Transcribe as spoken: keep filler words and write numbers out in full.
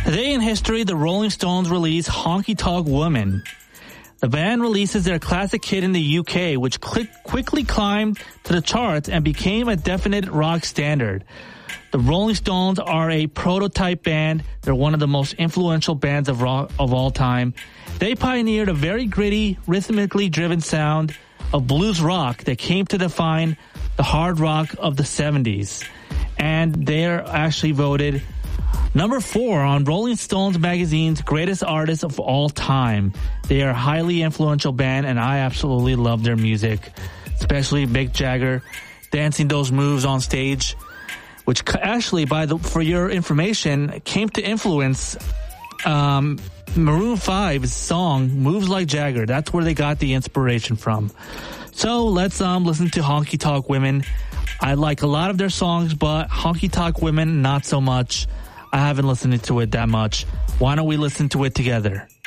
Today in history, the Rolling Stones release Honky Tonk Woman. The band releases their classic hit in the U K, which click, quickly climbed to the charts and became a definite rock standard. The Rolling Stones are a prototype band. They're one of the most influential bands of rock of all time. They pioneered a very gritty, rhythmically driven sound of blues rock that came to define the hard rock of the seventies. And they're actually voted number four on Rolling Stones magazine's greatest artists of all time. They are a highly influential band, and I absolutely love their music, especially Mick Jagger dancing those moves on stage, which actually, by the for your information, came to influence um, Maroon five's song "Moves Like Jagger." That's where they got the inspiration from. So let's um, listen to Honky Tonk Women. I like a lot of their songs, but Honky Tonk Women, not so much. I haven't listened to it that much. Why don't we listen to it together?